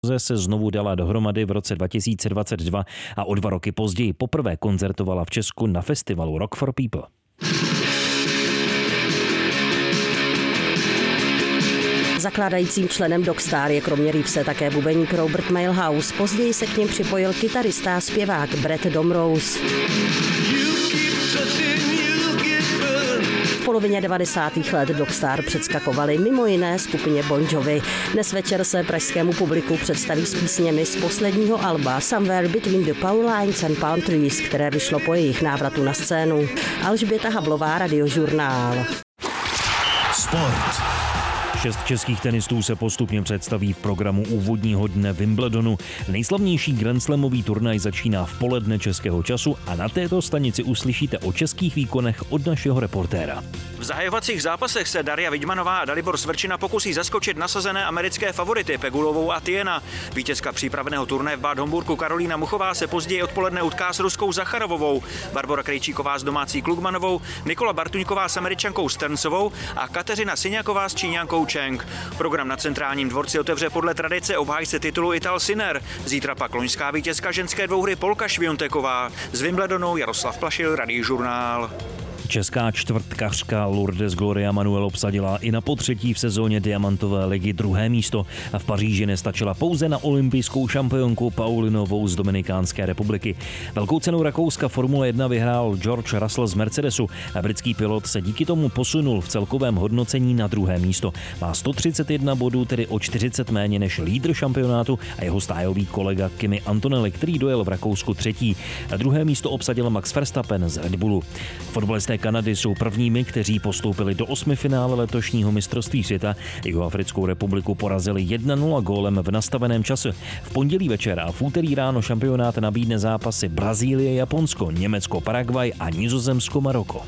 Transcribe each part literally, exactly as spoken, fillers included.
se znovu dala dohromady v roce dva tisíce dvacet dva a o dva roky později poprvé koncertovala v Česku na festivalu Rock for People. Zakládajícím členem Dogstar je kromě Reevese také bubeník Robert Milhouse. Později se k něm připojil kytarista a zpěvák Brett Domrose. V polovině devadesátých let Dogstar předskakovali mimo jiné skupině Bon Jovi. Dnes večer se pražskému publiku představí s písněmi z posledního alba Somewhere Between the Power Lines and Palm Trees, které vyšlo po jejich návratu na scénu. Alžběta Havlová, Radiožurnál. Sport. Šest českých tenistů se postupně představí v programu úvodního dne Wimbledonu. Nejslavnější grandslamový turnaj začíná v poledne českého času a na této stanici uslyšíte o českých výkonech od našeho reportéra. V zahajovacích zápasech se Daria Vidmanová a Dalibor Svrčina pokusí zaskočit nasazené americké favority Pegulovou a Tiena. Vítězka přípravného turnaje v Bad Homburku Karolína Muchová se později odpoledne utká s ruskou Zacharovovou, Barbora Krejčíková s domácí Klugmanovou, Nikola Bartuňková s Američankou Sterncovou a Kateřina Syňaková s Číňankou Cheng. Program na Centrálním dvorci otevře podle tradice obhájce titulu Ital Sinner. Zítra pak loňská vítězka ženské dvouhry Polka Švionteková. Z Wimbledonu Jaroslav Plašil, Radiožurnál. Česká čtvrtkařka Lourdes Gloria Manuel obsadila i na potřetí v sezóně Diamantové ligy druhé místo a v Paříži nestačila pouze na olympijskou šampionku Paulinovou z Dominikánské republiky. Velkou cenu Rakouska Formule jedna vyhrál George Russell z Mercedesu a britský pilot se díky tomu posunul v celkovém hodnocení na druhé místo. Má sto třicet jedna bodů, tedy o čtyřicet méně než lídr šampionátu a jeho stájový kolega Kimi Antonelli, který dojel v Rakousku třetí. A druhé místo obsadil Max Verstappen z Red Bullu. Fotbalisté Kanady jsou prvními, kteří postoupili do osmifinále letošního mistrovství světa. Jihoafrickou republiku porazili jedna nula gólem v nastaveném čase. V pondělí večer a v úterý ráno šampionát nabídne zápasy Brazílie, Japonsko, Německo, Paraguay a Nizozemsko, Maroko.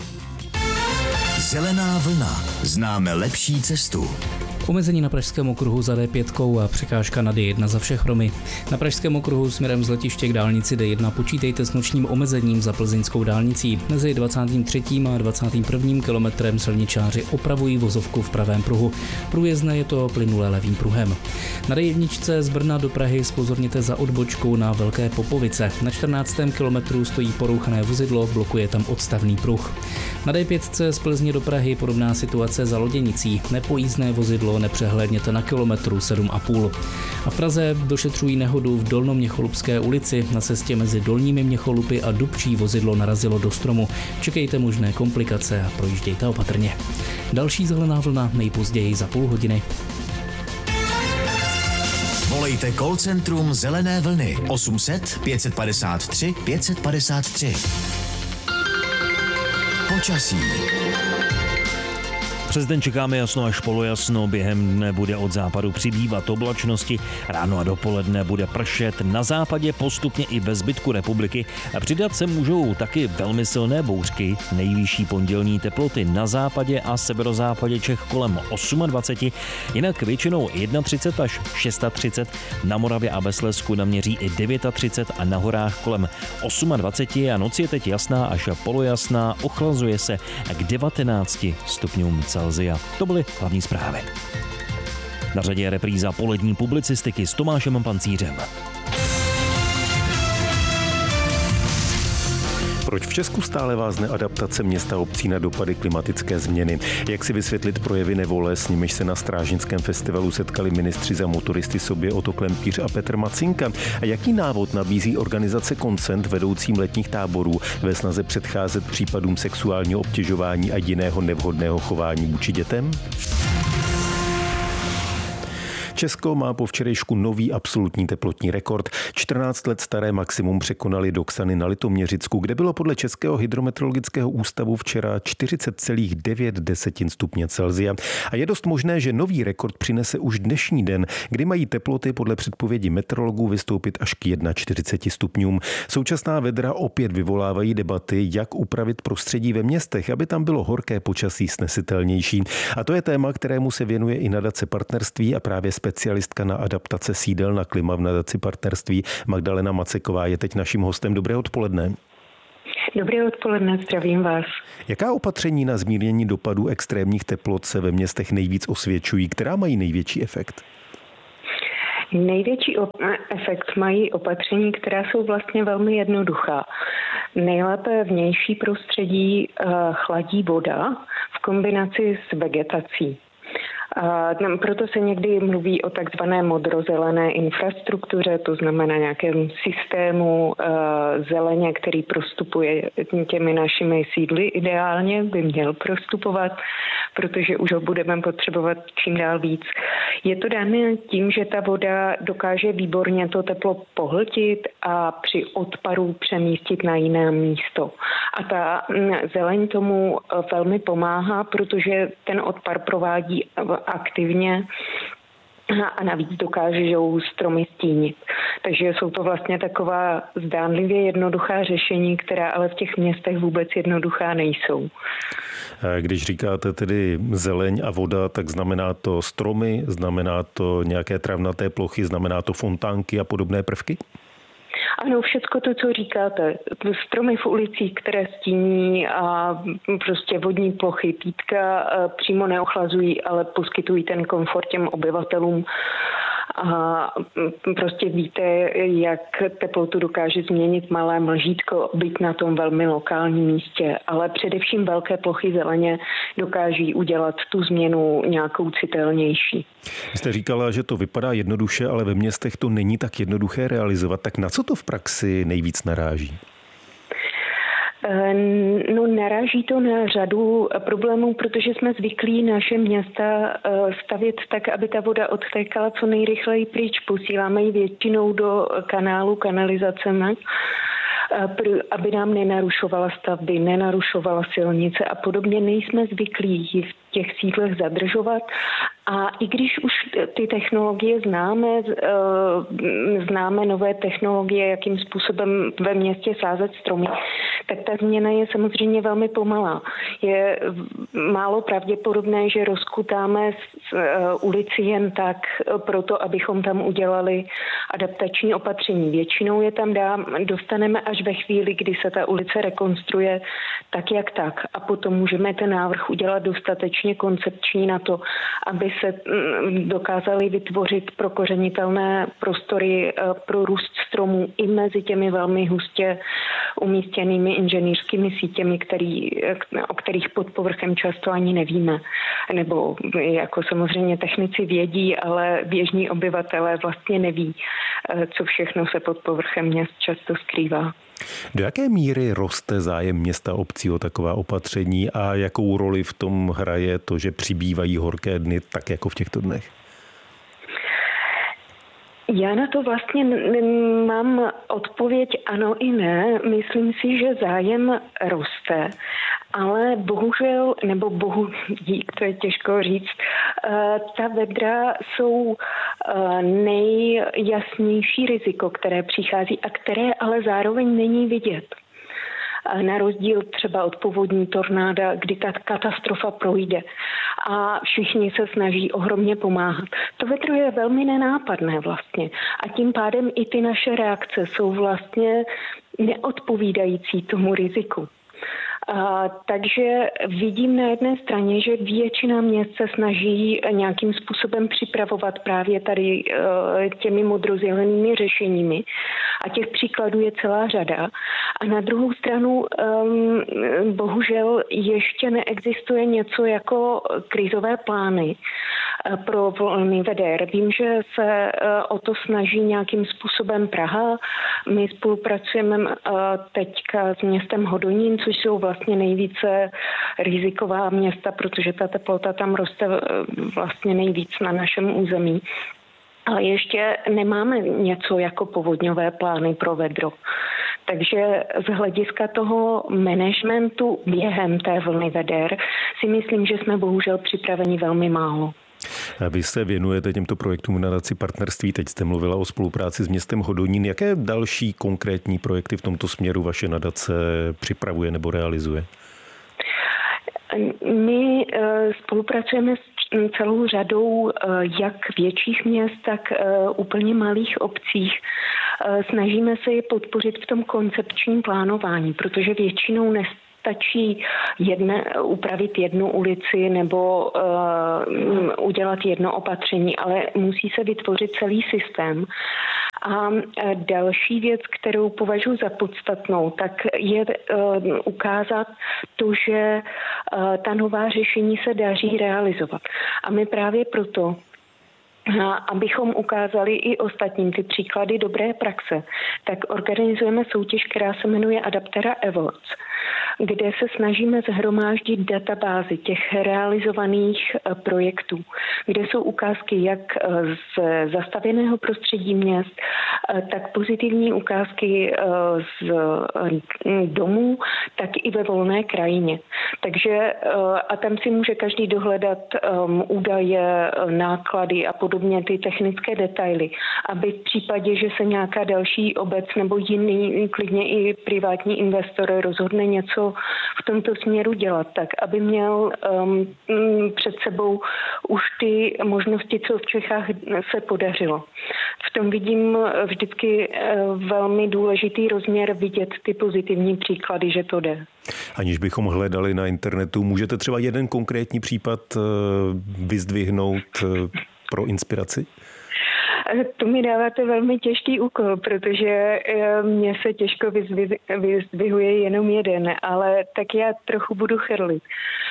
Zelená vlna. Známe lepší cestu. Omezení na pražském okruhu za D pět a překážka na D jedna za Všechromy. Na pražském okruhu směrem z letiště k dálnici D jedna počítejte s nočním omezením za plzeňskou dálnicí. Mezi dvacátým třetím a dvacátým prvním kilometrem silničáři opravují vozovku v pravém pruhu. Průjezdné je to plynulé levým pruhem. Na D jedna z Brna do Prahy zpozorněte za odbočkou na Velké Popovice. Na čtrnáctém kilometru stojí porouchané vozidlo, blokuje tam odstavný pruh. Na D pět z Plzně do Prahy podobná situace za Loděnicí. Nepojízdné vozidlo nepřehlédněte na kilometru sedm a půl. A v Praze došetřují nehodu v Dolnoměcholupské ulici. Na cestě mezi Dolními Měcholupy a Dubčí vozidlo narazilo do stromu. Čekejte možné komplikace a projíždějte opatrně. Další zelená vlna nejpozději za půl hodiny. Volejte call centrum Zelené vlny osm set pět padesát tři pět padesát tři. Počasí. Přes den čekáme jasno až polojasno, během dne bude od západu přibývat oblačnosti, ráno a dopoledne bude pršet, na západě postupně i ve zbytku republiky a přidat se můžou taky velmi silné bouřky, nejvyšší pondělní teploty na západě a severozápadě Čech kolem dvacet osm, jinak většinou třicet jedna až třicet šest, na Moravě a ve Slezsku naměří i třicet devět a na horách kolem dvacet osm a noc je teď jasná až polojasná, ochlazuje se k devatenácti stupňům Celsia. To byly hlavní zprávy. Na řadě je repríza polední publicistiky s Tomášem Pancířem. Proč v Česku stále vázne adaptace města obcí na dopady klimatické změny? Jak si vysvětlit projevy nevole, s nimiž se na Strážnickém festivalu setkali ministři za motoristy Sobě Otto Klempíř a Petr Macinka? A jaký návod nabízí organizace Consent vedoucím letních táborů ve snaze předcházet případům sexuálního obtěžování a jiného nevhodného chování vůči dětem? Česko má po včerejšku nový absolutní teplotní rekord. čtrnáct let staré maximum překonali Doksany na Litoměřicku, kde bylo podle Českého hydrometeorologického ústavu včera čtyřicet celá devět stupně Celsia. A je dost možné, že nový rekord přinese už dnešní den, kdy mají teploty podle předpovědi meteorologů vystoupit až k čtyřicet jedna stupňům. Současná vedra opět vyvolávají debaty, jak upravit prostředí ve městech, aby tam bylo horké počasí snesitelnější. A to je téma, kterému se věnuje i nadace Partnerství a právě specialistka na adaptace sídel na klima v nadaci Partnerství Magdalena Maceková je teď naším hostem. Dobré odpoledne. Dobré odpoledne, zdravím vás. Jaká opatření na zmírnění dopadů extrémních teplot se ve městech nejvíc osvědčují? Která mají největší efekt? Největší efekt mají opatření, která jsou vlastně velmi jednoduchá. Nejlépe vnější prostředí chladí voda v kombinaci s vegetací. A proto se někdy mluví o takzvané modrozelené infrastruktuře, to znamená nějakém systému zeleně, který prostupuje těmi našimi sídly. Ideálně by měl prostupovat, protože už ho budeme potřebovat čím dál víc. Je to dáno tím, že ta voda dokáže výborně to teplo pohltit a při odparu přemístit na jiné místo. A ta zeleň tomu velmi pomáhá, protože ten odpar provádí aktivně a navíc dokážou stromy stínit. Takže jsou to vlastně taková zdánlivě jednoduchá řešení, která ale v těch městech vůbec jednoduchá nejsou. Když říkáte tedy zeleň a voda, tak znamená to stromy, znamená to nějaké travnaté plochy, znamená to fontánky a podobné prvky? Ano, všecko to, co říkáte. Stromy v ulicích, které stíní a prostě vodní plochy, pítka přímo neochlazují, ale poskytují ten komfort těm obyvatelům. A prostě víte, jak teplotu dokáže změnit malé mlžítko, být na tom velmi lokálním místě, ale především velké plochy zeleně dokáží udělat tu změnu nějakou citelnější. Vy jste říkala, že to vypadá jednoduše, ale ve městech to není tak jednoduché realizovat. Tak na co to v praxi nejvíc naráží? No, naráží to na řadu problémů, protože jsme zvyklí naše města stavět tak, aby ta voda odtékala co nejrychleji pryč. Posíláme ji většinou do kanálu, kanalizacemi, aby nám nenarušovala stavby, nenarušovala silnice a podobně. Nejsme zvyklí ji v těch sídlech zadržovat. A i když už ty technologie známe, známe nové technologie, jakým způsobem ve městě sázet stromy, tak ta změna je samozřejmě velmi pomalá. Je málo pravděpodobné, že rozkutáme ulici jen tak proto, abychom tam udělali adaptační opatření. Většinou je tam dám, dostaneme až ve chvíli, kdy se ta ulice rekonstruuje tak, jak tak. A potom můžeme ten návrh udělat dostatečně koncepční na to, aby se dokázali vytvořit prokořenitelné prostory pro růst stromů i mezi těmi velmi hustě umístěnými inženýrskými sítěmi, který, o kterých pod povrchem často ani nevíme. Nebo jako samozřejmě technici vědí, ale běžní obyvatelé vlastně neví, co všechno se pod povrchem měst často skrývá. Do jaké míry roste zájem města obcí o taková opatření a jakou roli v tom hraje to, že přibývají horké dny, tak jako v těchto dnech? Já na to vlastně mám odpověď ano i ne. Myslím si, že zájem roste, ale bohužel, nebo bohu dík, to je těžko říct, ta vedra jsou nejjasnější riziko, které přichází a které ale zároveň není vidět. Na rozdíl třeba od povodní tornáda, kdy ta katastrofa projde a všichni se snaží ohromně pomáhat. To vedro je velmi nenápadné vlastně a tím pádem i ty naše reakce jsou vlastně neodpovídající tomu riziku. A, takže vidím na jedné straně, že většina měst se snaží nějakým způsobem připravovat právě tady e, těmi modrozelenými řešeními a těch příkladů je celá řada. A na druhou stranu e, bohužel ještě neexistuje něco jako krizové plány pro volný veder. Vím, že se o to snaží nějakým způsobem Praha. My spolupracujeme teďka s městem Hodonín, což jsou vlastně nejvíce riziková města, protože ta teplota tam roste vlastně nejvíc na našem území. Ale ještě nemáme něco jako povodňové plány pro vedro. Takže z hlediska toho managementu během té vlny veder si myslím, že jsme bohužel připraveni velmi málo. Vy se věnujete těmto projektům v nadaci Partnerství. Teď jste mluvila o spolupráci s městem Hodonín. Jaké další konkrétní projekty v tomto směru vaše nadace připravuje nebo realizuje? My spolupracujeme s celou řadou jak větších měst, tak úplně malých obcích. Snažíme se je podpořit v tom koncepčním plánování, protože většinou stačí jedne, upravit jednu ulici nebo uh, udělat jedno opatření, ale musí se vytvořit celý systém. A další věc, kterou považuji za podstatnou, tak je uh, ukázat to, že uh, ta nová řešení se daří realizovat. A my právě proto, abychom ukázali i ostatním ty příklady dobré praxe, tak organizujeme soutěž, která se jmenuje Adaptera Awards, kde se snažíme shromáždit databázy těch realizovaných projektů, kde jsou ukázky jak z zastavěného prostředí měst, tak pozitivní ukázky z domů, tak i ve volné krajině. Takže a tam si může každý dohledat údaje, náklady a podobně ty technické detaily, aby v případě, že se nějaká další obec nebo jiný, klidně i privátní investor rozhodne něco v tomto směru dělat, tak aby měl um, před sebou už ty možnosti, co v Čechách se podařilo. V tom vidím vždycky uh, velmi důležitý rozměr vidět ty pozitivní příklady, že to jde. Aniž bychom hledali na internetu, můžete třeba jeden konkrétní případ uh, vyzdvihnout uh, pro inspiraci? To mi dáváte velmi těžký úkol, protože mně se těžko vyzdvihuje jenom jeden, ale tak já trochu budu chrlit.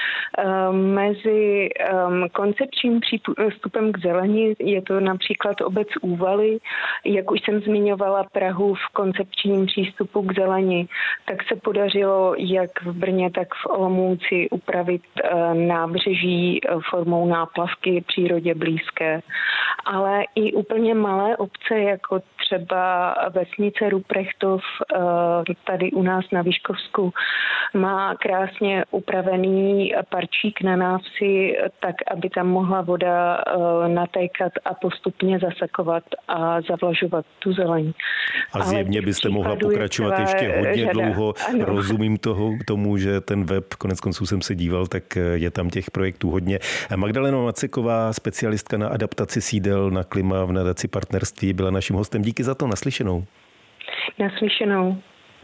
Mezi koncepčním přístupem k zelení je to například obec Úvaly, jak už jsem zmiňovala Prahu v koncepčním přístupu k zelení, tak se podařilo jak v Brně, tak v Olomouci upravit nábřeží formou náplavky přírodě blízké. Ale i úplně malé obce, jako třeba vesnice Ruprechtov tady u nás na Vyškovsku, má krásně upravený parčík na návsi, tak aby tam mohla voda natékat a postupně zasakovat a zavlažovat tu zeleň. A zjevně byste mohla pokračovat ještě hodně řada. dlouho. Ano. Rozumím toho, tomu, že ten web, konec konců jsem se díval, tak je tam těch projektů hodně. Magdalena Maceková, specialistka na adaptaci sídel na klima v nadaci Partnerství, byla naším hostem. Díky za to, naslyšenou. Naslyšenou.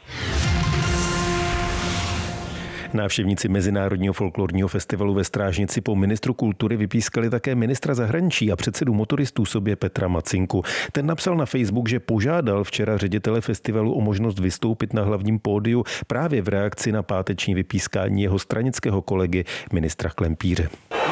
Návštěvníci Mezinárodního folklorního festivalu ve Strážnici po ministru kultury vypískali také ministra zahraničí a předsedu motoristů sobě Petra Macinku. Ten napsal na Facebook, že požádal včera ředitele festivalu o možnost vystoupit na hlavním pódiu právě v reakci na páteční vypískání jeho stranického kolegy ministra Klempíře.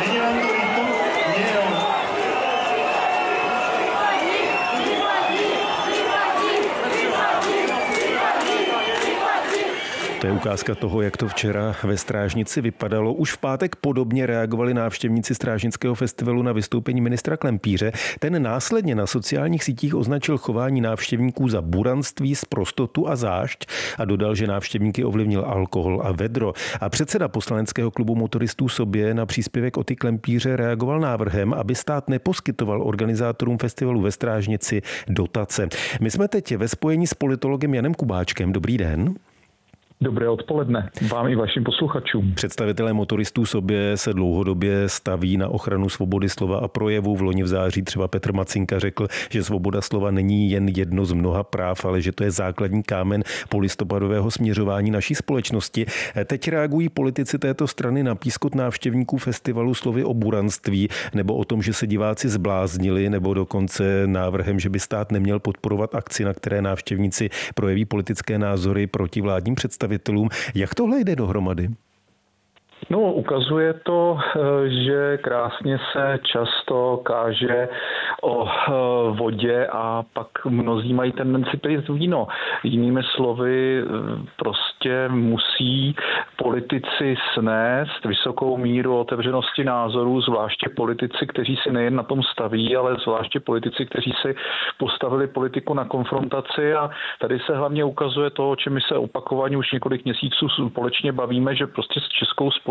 To je ukázka toho, jak to včera ve Strážnici vypadalo. Už v pátek podobně reagovali návštěvníci Strážnického festivalu na vystoupení ministra Klempíře. Ten následně na sociálních sítích označil chování návštěvníků za buranství, sprostotu a zášť a dodal, že návštěvníky ovlivnil alkohol a vedro. A předseda poslaneckého klubu motoristů sobě na příspěvek Oty Klempíře reagoval návrhem, aby stát neposkytoval organizátorům festivalu ve Strážnici dotace. My jsme teď ve spojení s politologem Janem Kubáčkem. Dobrý den. Dobré odpoledne vám i vašim posluchačům. Představitelé motoristů sobě se dlouhodobě staví na ochranu svobody slova a projevu. V loni v září třeba Petr Macinka řekl, že svoboda slova není jen jedno z mnoha práv, ale že to je základní kámen polistopadového směřování naší společnosti. Teď reagují politici této strany na pískot návštěvníků festivalu slovy o buranství nebo o tom, že se diváci zbláznili, nebo dokonce návrhem, že by stát neměl podporovat akci, na které návštěvníci projeví politické názory proti vládním představitelům. Jak tohle jde dohromady? No, ukazuje to, že krásně se často káže o vodě a pak mnozí mají tendenci pít víno. Jinými slovy, prostě musí politici snést vysokou míru otevřenosti názorů, zvláště politici, kteří si nejen na tom staví, ale zvláště politici, kteří si postavili politiku na konfrontaci, a tady se hlavně ukazuje to, o čem my se opakovaně už několik měsíců společně bavíme, že prostě s českou společností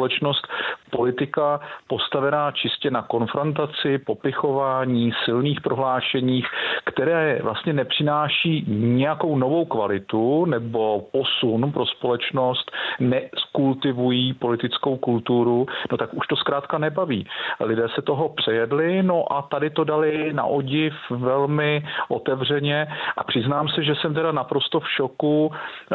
společnost politika postavená čistě na konfrontaci, popichování, silných prohlášeních, které vlastně nepřináší nějakou novou kvalitu nebo posun pro společnost, neskultivují politickou kulturu, no tak už to zkrátka nebaví. Lidé se toho přejedli, no a tady to dali na odiv velmi otevřeně a přiznám se, že jsem teda naprosto v šoku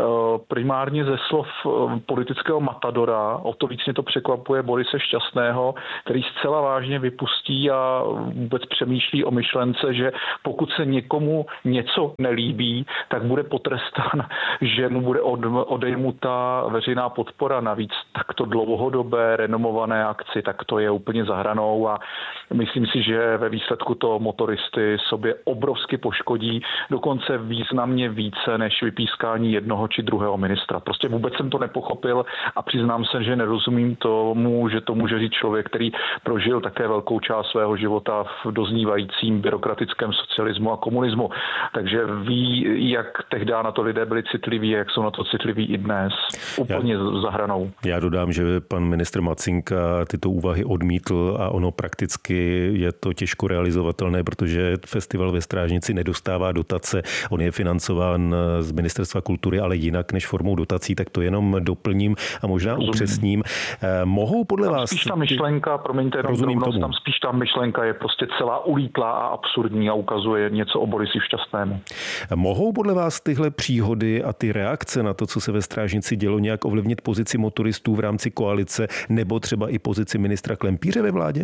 primárně ze slov politického matadora, o to víc mě to překvapuje Borise Šťastného, který zcela vážně vypustí a vůbec přemýšlí o myšlence, že pokud se někomu něco nelíbí, tak bude potrestán, že mu bude odejmuta veřejná podpora. Navíc takto dlouhodobé renomované akci, tak to je úplně za hranou a myslím si, že ve výsledku to motoristy sobě obrovsky poškodí, dokonce významně více než vypískání jednoho či druhého ministra. Prostě vůbec jsem to nepochopil a přiznám se, že nerozumím tomu, že to může říct člověk, který prožil také velkou část svého života v doznívajícím byrokratickém socialismu a komunismu. Takže ví, jak tehdy na to lidé byli citliví, jak jsou na to citliví i dnes. Úplně já, za hranou. Já dodám, že pan ministr Macinka tyto úvahy odmítl a ono prakticky je to těžko realizovatelné, protože festival ve Strážnici nedostává dotace. On je financován z Ministerstva kultury, ale jinak než formou dotací, tak to jenom doplním a možná Rozumím. upřesním. Mohou podle tam vás... Spíš ta myšlenka, promiňte, jenom drobnost, tam spíš ta myšlenka je prostě celá ulítlá a absurdní a ukazuje něco o Borisi Šťastnému. Mohou podle vás tyhle příhody a ty reakce na to, co se ve Strážnici dělo, nějak ovlivnit pozici motoristů v rámci koalice nebo třeba i pozici ministra Klempíře ve vládě?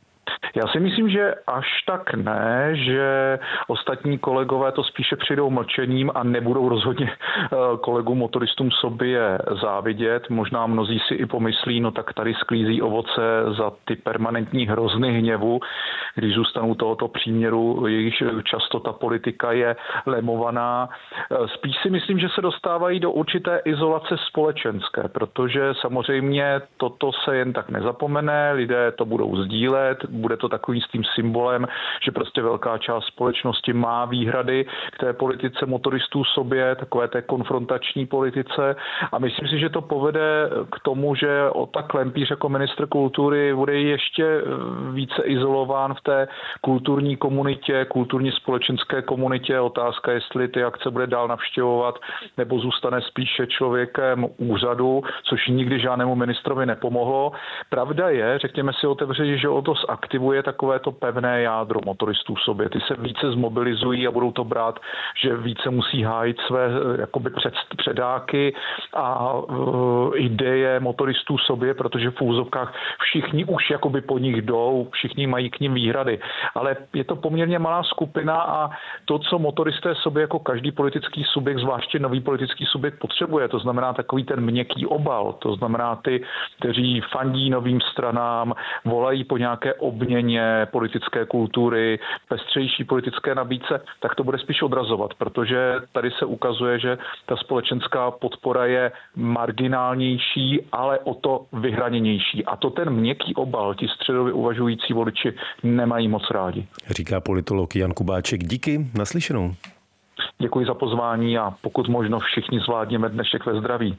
Já si myslím, že až tak ne, že ostatní kolegové to spíše přijdou mlčením a nebudou rozhodně kolegům motoristům sobě závidět. Možná mnozí si i pomyslí, no tak tady sklízí ovoce za ty permanentní hrozny hněvu, když zůstanou tohoto příměru, jejichž často ta politika je lemovaná. Spíš si myslím, že se dostávají do určité izolace společenské, protože samozřejmě toto se jen tak nezapomene, lidé to budou sdílet, bude to takovým s tím symbolem, že prostě velká část společnosti má výhrady k té politice motoristů sobě, takové té konfrontační politice a myslím si, že to povede k tomu, že Ota Klempíř jako ministr kultury bude ještě více izolován v té kulturní komunitě, kulturně společenské komunitě. Otázka, jestli ty akce bude dál navštěvovat nebo zůstane spíše člověkem úřadu, což nikdy žádnému ministrovi nepomohlo. Pravda je, řekněme si otevřeně, že o to zaktivuje takové to pevné jádro motoristů v sobě. Ty se více zmobilizují a budou to brát, že více musí hájit své jakoby před, předáky a uh, ideje motoristů v sobě, protože v úzovkách všichni už jakoby po nich jdou, všichni mají k nim výhrady. Ale je to poměrně malá skupina a to, co motoristé sobě jako každý politický subjekt, zvláště nový politický subjekt potřebuje, to znamená takový ten měkký obal, to znamená ty, kteří fandí novým stranám, volají po nějaké obměně politické kultury, pestřejší politické nabídce, tak to bude spíš odrazovat, protože tady se ukazuje, že ta společenská podpora je marginálnější, ale o to vyhraněnější. A to ten měkký obal, ti středově uvažující voliči nemají moc rádi. Říká politolog Jan Kubáček. Díky, naslyšenou. Děkuji za pozvání a pokud možno všichni zvládněme dnešek ve zdraví.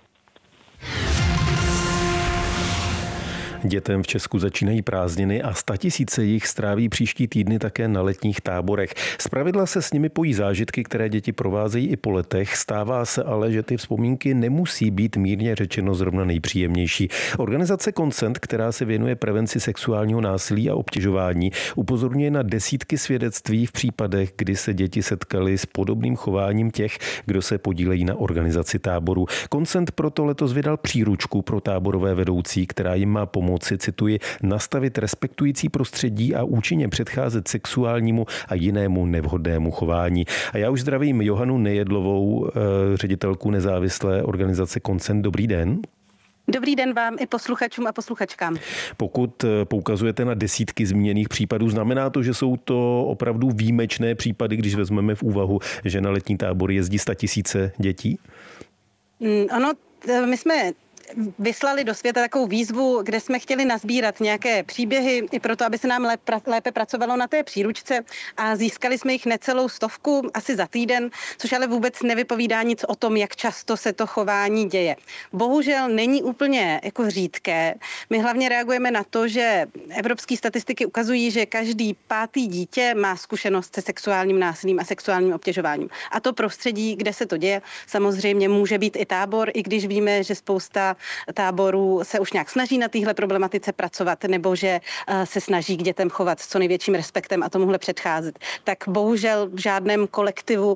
Dětem v Česku začínají prázdniny a statisíce jich stráví příští týdny také na letních táborech. Zpravidla se s nimi pojí zážitky, které děti provázejí i po letech. Stává se ale, že ty vzpomínky nemusí být mírně řečeno zrovna nejpříjemnější. Organizace Consent, která se věnuje prevenci sexuálního násilí a obtěžování, upozorňuje na desítky svědectví v případech, kdy se děti setkaly s podobným chováním těch, kdo se podílejí na organizaci táboru. Consent proto letos vydal příručku pro táborové vedoucí, která jim má pomoci, cituji, nastavit respektující prostředí a účinně předcházet sexuálnímu a jinému nevhodnému chování. A já už zdravím Johanu Nejedlovou, ředitelku nezávislé organizace Consent. Dobrý den. Dobrý den vám i posluchačům a posluchačkám. Pokud poukazujete na desítky zmíněných případů, znamená to, že jsou to opravdu výjimečné případy, když vezmeme v úvahu, že na letní tábor jezdí statisíce dětí? Mm, ano, my jsme vyslali do světa takovou výzvu, kde jsme chtěli nazbírat nějaké příběhy i proto, aby se nám lépe pracovalo na té příručce a získali jsme jich necelou stovku asi za týden, což ale vůbec nevypovídá nic o tom, jak často se to chování děje. Bohužel není úplně jako řídké. My hlavně reagujeme na to, že evropské statistiky ukazují, že každý pátý dítě má zkušenost se sexuálním násilím a sexuálním obtěžováním. A to prostředí, kde se to děje, samozřejmě může být i tábor, i když víme, že spousta táborů se už nějak snaží na téhle problematice pracovat, nebo že se snaží k dětem chovat s co největším respektem a tomuhle předcházet. Tak bohužel v žádném kolektivu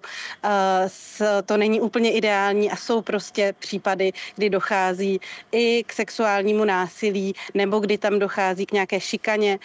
to není úplně ideální a jsou prostě případy, kdy dochází i k sexuálnímu násilí, nebo kdy tam dochází k nějaké šikaně.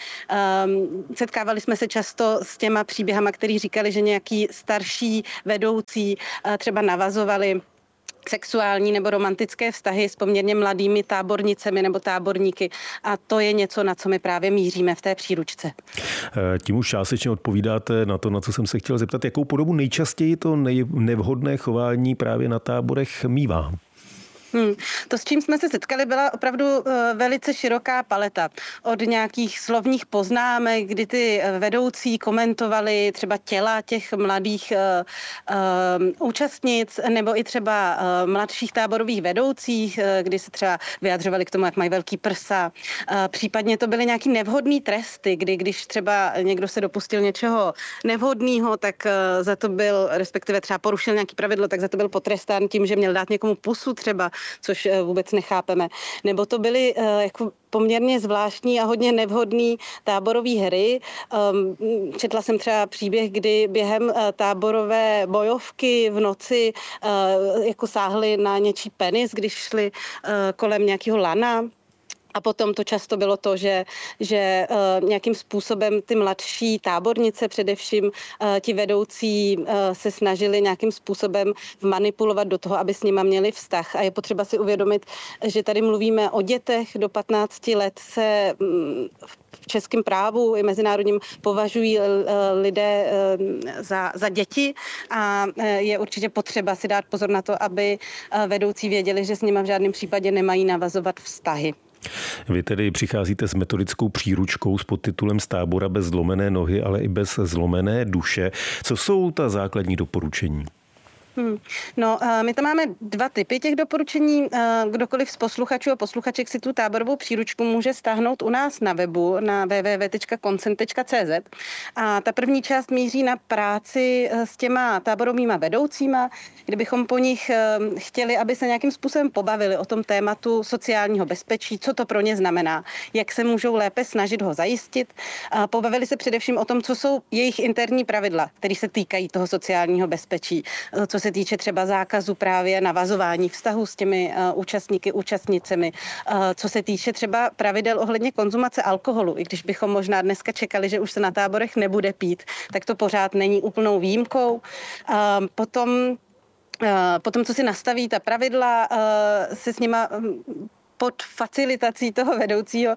Setkávali jsme se často s těma příběhama, který říkali, že nějaký starší vedoucí třeba navazovali sexuální nebo romantické vztahy s poměrně mladými tábornicemi nebo táborníky a to je něco, na co my právě míříme v té příručce. Tím už částečně odpovídáte na to, na co jsem se chtěl zeptat. Jakou podobu nejčastěji to nevhodné chování právě na táborech mívá? Hmm. To, s čím jsme se setkali, byla opravdu uh, velice široká paleta. Od nějakých slovních poznámek, kdy ty vedoucí komentovali třeba těla těch mladých uh, uh, účastnic, nebo i třeba uh, mladších táborových vedoucích, uh, kdy se třeba vyjadřovali k tomu, jak mají velký prsa. Uh, případně to byly nějaký nevhodný tresty, kdy když třeba někdo se dopustil něčeho nevhodného, tak uh, za to byl, respektive třeba porušil nějaký pravidlo, tak za to byl potrestán tím, že měl dát někomu pusu třeba, což vůbec nechápeme. Nebo to byly uh, jako poměrně zvláštní a hodně nevhodný táborové hry. Um, četla jsem třeba příběh, kdy během uh, táborové bojovky v noci uh, jako sáhli na něčí penis, když šli uh, kolem nějakého lana. A potom to často bylo to, že, že uh, nějakým způsobem ty mladší tábornice, především uh, ti vedoucí uh, se snažili nějakým způsobem manipulovat do toho, aby s nima měli vztah. A je potřeba si uvědomit, že tady mluvíme o dětech do patnácti let se um, v českém právu i mezinárodním považují uh, lidé uh, za, za děti a uh, je určitě potřeba si dát pozor na to, aby uh, vedoucí věděli, že s nima v žádném případě nemají navazovat vztahy. Vy tedy přicházíte s metodickou příručkou s podtitulem Z tábora bez zlomené nohy, ale i bez zlomené duše. Co jsou ta základní doporučení? Hmm. No, my tam máme dva typy těch doporučení. Kdokoliv z posluchačů a posluchaček si tu táborovou příručku může stáhnout u nás na webu na w w w tečka koncent tečka c z. A ta první část míří na práci s těma táborovýma vedoucíma, kde bychom po nich chtěli, aby se nějakým způsobem pobavili o tom tématu sociálního bezpečí, co to pro ně znamená, jak se můžou lépe snažit ho zajistit. A pobavili se především o tom, co jsou jejich interní pravidla, které se týkají toho sociálního bezpečí, co se týče třeba zákazu právě navazování vztahu s těmi uh, účastníky, účastnicemi, uh, co se týče třeba pravidel ohledně konzumace alkoholu, i když bychom možná dneska čekali, že už se na táborech nebude pít, tak to pořád není úplnou výjimkou. Uh, potom, uh, potom, co si nastaví ta pravidla, uh, se s nima um, pod facilitací toho vedoucího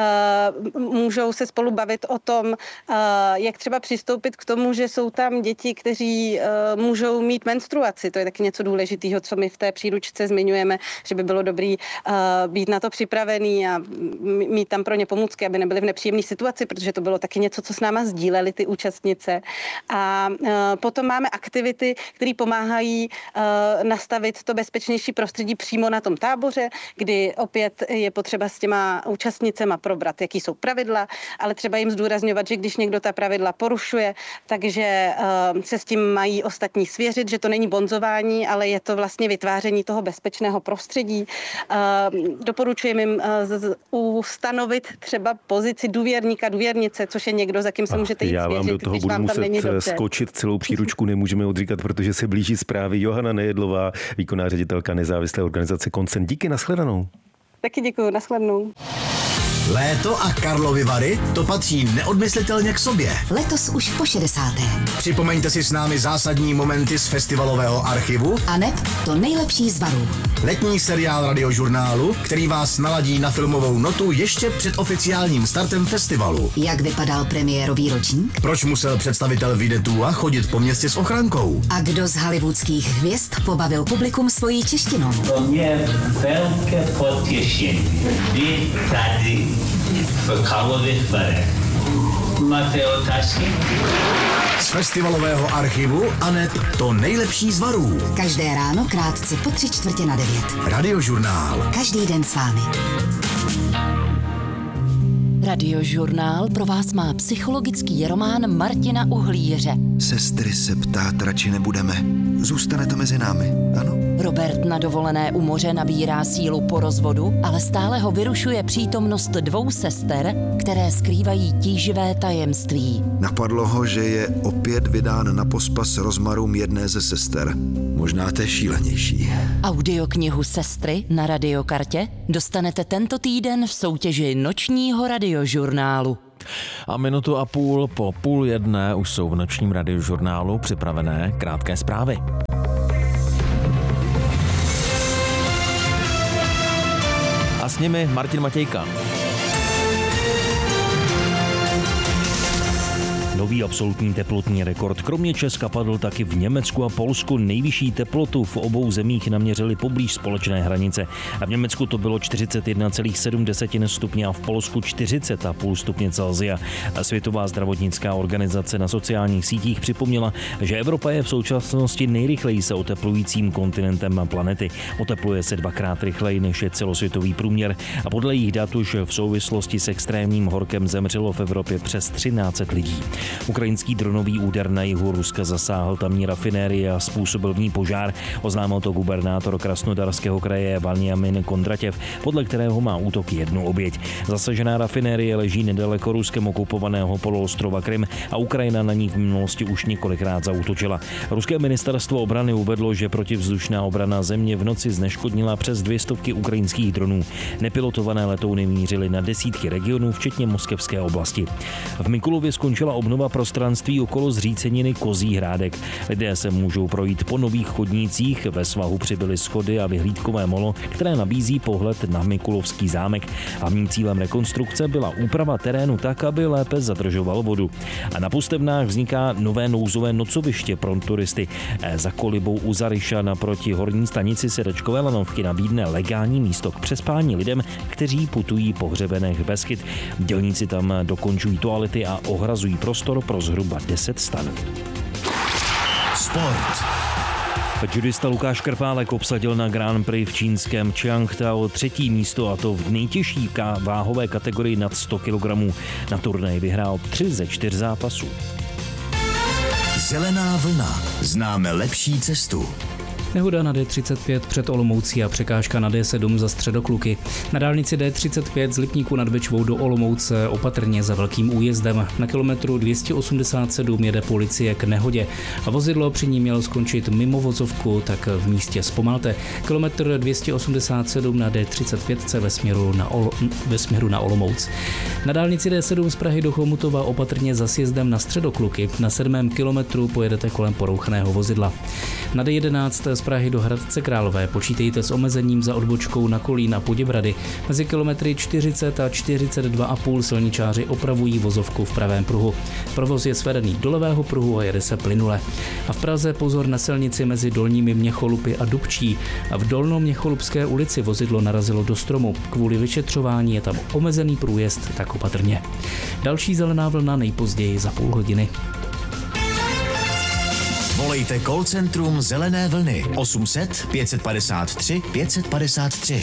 uh, můžou se spolu bavit o tom, uh, jak třeba přistoupit k tomu, že jsou tam děti, kteří uh, můžou mít menstruaci. To je taky něco důležitého, co my v té příručce zmiňujeme, že by bylo dobrý uh, být na to připravený a mít tam pro ně pomůcky, aby nebyli v nepříjemné situaci, protože to bylo taky něco, co s náma sdíleli ty účastnice. A uh, potom máme aktivity, které pomáhají uh, nastavit to bezpečnější prostředí přímo na tom táboře, kdy opět je potřeba s těma účastnicema probrat, jaký jsou pravidla, ale třeba jim zdůrazňovat, že když někdo ta pravidla porušuje, takže uh, se s tím mají ostatní svěřit, že to není bonzování, ale je to vlastně vytváření toho bezpečného prostředí. Uh, doporučujeme jim uh, ustanovit třeba pozici důvěrníka, důvěrnice, což je někdo, za kým se můžete jít já svěřit, vám do toho budu muset skočit, celou příručku nemůžeme odříkat, protože se blíží zprávy. Johana Nejedlová, výkonná ředitelka nezávislé organizace Koncent. Díky, nashledanou. Taky děkuju, nashledanou. Léto a Karlovy Vary, to patří neodmyslitelně k sobě. Letos už po šedesáté. Připomeňte si s námi zásadní momenty z festivalového archivu A neb to nejlepší z varů. Letní seriál Radiožurnálu, který vás naladí na filmovou notu ještě před oficiálním startem festivalu. Jak vypadal premiérový ročník? Proč musel představitel Videtua chodit po městě s ochrankou? A kdo z hollywoodských hvězd pobavil publikum svojí češtinou? To mě velké potěšení být tady v Karlových Varech. Máte otázky? Z festivalového archivu a neb to nejlepší z varů. Každé ráno krátce po tři čtvrtě na devět. Radiožurnál. Každý den s vámi. Radiožurnál pro vás má psychologický román Martina Uhlíře. Sestry se ptát radši nebudeme. Zůstane to mezi námi, ano? Robert na dovolené u moře nabírá sílu po rozvodu, ale stále ho vyrušuje přítomnost dvou sester, které skrývají tíživé tajemství. Napadlo ho, že je opět vydán na pospas rozmarům jedné ze sester. Možná té šílenější. Audioknihu Sestry na radiokartě dostanete tento týden v soutěži nočního radiožurnálu. A minutu a půl po půl jedné už jsou v nočním radiožurnálu připravené krátké zprávy. A s nimi Martin Matějka. Nový absolutní teplotní rekord kromě Česka padl taky v Německu a Polsku. Nejvyšší teplotu v obou zemích naměřili poblíž společné hranice. A v Německu to bylo čtyřicet jedna celá sedm stupně a v Polsku čtyřicet celá pět stupně Celsia. A Světová zdravotnická organizace na sociálních sítích připomněla, že Evropa je v současnosti nejrychleji se oteplujícím kontinentem planety. Otepluje se dvakrát rychleji než je celosvětový průměr a podle jejich dat už v souvislosti s extrémním horkem zemřelo v Evropě přes třináct set lidí. Ukrajinský dronový úder na jihu Ruska zasáhl tamní rafinérii a způsobil v ní požár. Oznámil to gubernátor Krasnodarského kraje Vanjamin Kondratěv, podle kterého má útok jednu oběť. Zasažená rafinérie leží nedaleko Ruskem okupovaného poloostrova Krym a Ukrajina na ní v minulosti už několikrát zaútočila. Ruské ministerstvo obrany uvedlo, že protivzdušná obrana země v noci zneškodnila přes dvě stovky ukrajinských dronů. Nepilotované letouny mířily na desítky regionů, včetně moskevské oblasti. V Mikulově skončila obnova prostranství okolo zříceniny Kozí Hrádek. Lidé se můžou projít po nových chodnících, ve svahu přibyly schody a vyhlídkové molo, které nabízí pohled na Mikulovský zámek. Hlavním cílem rekonstrukce byla úprava terénu tak, aby lépe zadržoval vodu. A na Pustevnách vzniká nové nouzové nocoviště pro turisty. Za kolibou u Zaryša naproti horní stanici Sedečkové lanovky nabídne legální místo k přespání lidem, kteří putují po hřebenech Beskyd. Dělníci tam dokončují toalety a ohrazují prostor pro zhruba deset stanů. Sport. Judista Lukáš Krpálek obsadil na Grand Prix v čínském Qiangtao třetí místo, a to v nejtěžší váhové kategorii nad sto kilogramů. Na turnaji vyhrál tři ze čtyř zápasů. Zelená vlna. Známe lepší cestu. Nehoda na D třicet pět před Olomoucí a překážka na D sedm za Středokluky. Na dálnici D třicet pět z Lipníku nad Bečvou do Olomouce opatrně za velkým újezdem. Na kilometru dvě stě osmdesát sedm jede policie k nehodě a vozidlo při ní mělo skončit mimo vozovku, tak v místě zpomalte. Kilometr dvě stě osmdesát sedm na D třicet pět ve směru na, Ol- ve směru na Olomouc. Na dálnici D sedm z Prahy do Chomutova opatrně za sjezdem na Středokluky. Na sedmém kilometru pojedete kolem porouchaného vozidla. Na D jedenáct z Prahy do Hradce Králové počítejte s omezením za odbočkou na Kolín a Poděbrady. Mezi kilometry čtyřicet a čtyřicet dva a půl silničáři opravují vozovku v pravém pruhu. Provoz je svedený do levého pruhu a jede se plynule. A v Praze pozor na silnici mezi Dolními Měcholupy a Dubčí. A v Dolnoměcholupské ulici vozidlo narazilo do stromu. Kvůli vyšetřování je tam omezený průjezd, tak opatrně. Další zelená vlna nejpozději za půl hodiny. Volejte call centrum Zelené vlny osm set pět padesát tři pět padesát tři.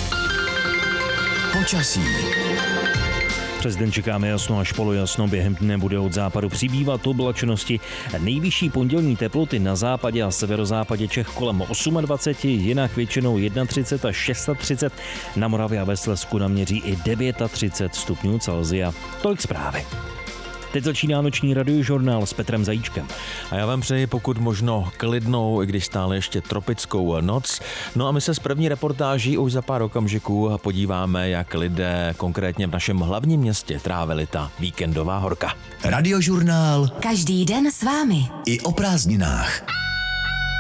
Počasí. Přes den čekáme jasno až polojasno, během dne bude od západu přibývat oblačnosti. Nejvyšší pondělní teploty na západě a severozápadě Čech kolem dvacet osm, jinak většinou třicet jedna až třicet šest, na Moravě a ve Slezsku naměří i třicet devět stupňů Celsia. Tolik zprávy. Teď začíná noční radiožurnál s Petrem Zajíčkem. A já vám přeji pokud možno klidnou, i když stále ještě tropickou noc. No a my se s první reportáží už za pár okamžiků podíváme, jak lidé konkrétně v našem hlavním městě trávili ta víkendová horka. Radiožurnál. Každý den s vámi. I o prázdninách.